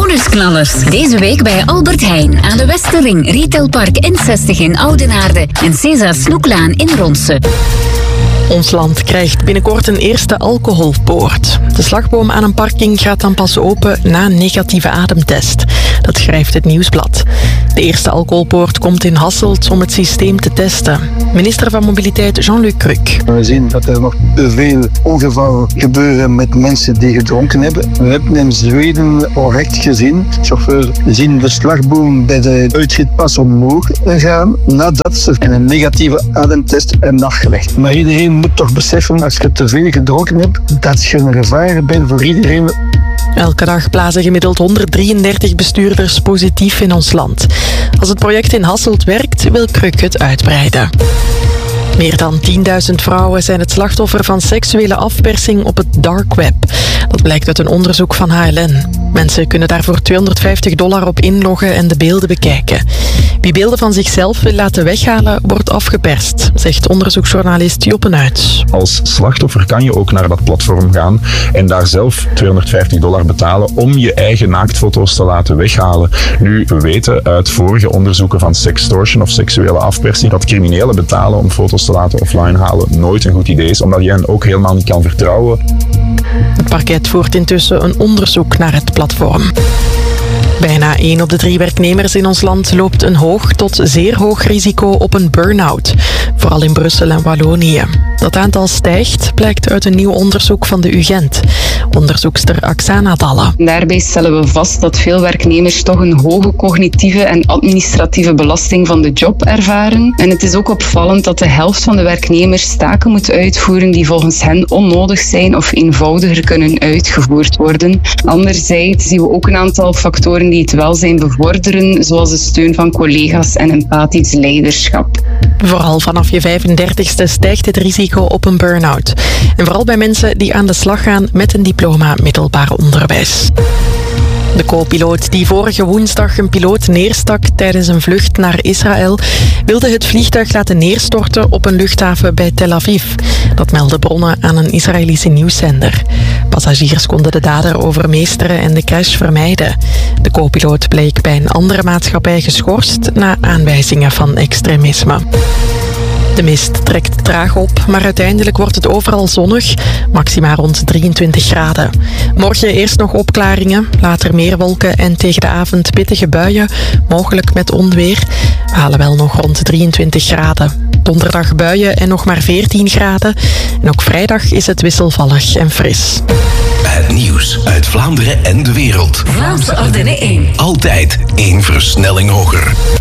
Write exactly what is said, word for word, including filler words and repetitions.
Bonusknallers. Deze week bij Albert Heijn aan de Westerring, Retailpark N zestig in Oudenaarde en César Snoeklaan in Ronse. Ons land krijgt binnenkort een eerste alcoholpoort. De slagboom aan een parking gaat dan pas open na een negatieve ademtest. Dat schrijft het Nieuwsblad. De eerste alcoholpoort komt in Hasselt om het systeem te testen. Minister van Mobiliteit Jean-Luc Cruc. We zien dat er nog te veel ongevallen gebeuren met mensen die gedronken hebben. We hebben in Zweden al recht gezien. Chauffeurs zien de slagboom bij de uitritpas omhoog gaan nadat ze een negatieve ademtest hebben afgelegd. Maar iedereen moet toch beseffen, als je te veel gedronken hebt, dat je een gevaar bent voor iedereen. Elke dag blazen gemiddeld honderddrieëndertig bestuurders positief in ons land. Als het project in Hasselt werkt, wil Cruc het uitbreiden. Meer dan tienduizend vrouwen zijn het slachtoffer van seksuele afpersing op het dark web. Dat blijkt uit een onderzoek van H L N. Mensen kunnen daarvoor tweehonderdvijftig dollar op inloggen en de beelden bekijken. Wie beelden van zichzelf wil laten weghalen, wordt afgeperst, zegt onderzoeksjournalist Joppe Nuits. Als slachtoffer kan je ook naar dat platform gaan en daar zelf tweehonderdvijftig dollar betalen om je eigen naaktfoto's te laten weghalen. Nu, we weten uit vorige onderzoeken van sextortion of seksuele afpersing dat criminelen betalen om foto's te laten offline halen nooit een goed idee is, omdat je hen ook helemaal niet kan vertrouwen. Het parket voert intussen een onderzoek naar het platform. Bijna één op de drie werknemers in ons land loopt een hoog tot zeer hoog risico op een burn-out. Vooral in Brussel en Wallonië. Dat aantal stijgt, blijkt uit een nieuw onderzoek van de U Gent. Onderzoekster Aksana Dalle. Daarbij stellen we vast dat veel werknemers toch een hoge cognitieve en administratieve belasting van de job ervaren. En het is ook opvallend dat de helft van de werknemers taken moet uitvoeren die volgens hen onnodig zijn of eenvoudiger kunnen uitgevoerd worden. Anderzijds zien we ook een aantal factoren die het welzijn bevorderen, zoals de steun van collega's en empathisch leiderschap. Vooral vanaf je vijfendertigste stijgt het risico op een burn-out. En vooral bij mensen die aan de slag gaan met een diploma middelbaar onderwijs. De co-piloot die vorige woensdag een piloot neerstak tijdens een vlucht naar Israël, wilde het vliegtuig laten neerstorten op een luchthaven bij Tel Aviv. Dat melden bronnen aan een Israëlische nieuwszender. Passagiers konden de dader overmeesteren en de crash vermijden. De co-piloot bleek bij een andere maatschappij geschorst na aanwijzingen van extremisme. De mist trekt traag op, maar uiteindelijk wordt het overal zonnig, maxima rond drieëntwintig graden. Morgen eerst nog opklaringen, later meer wolken en tegen de avond pittige buien, mogelijk met onweer. We halen wel nog rond drieëntwintig graden. Donderdag buien en nog maar veertien graden. En ook vrijdag is het wisselvallig en fris. Het nieuws uit Vlaanderen en de wereld. Vlaamse Ardennen één. Altijd één versnelling hoger.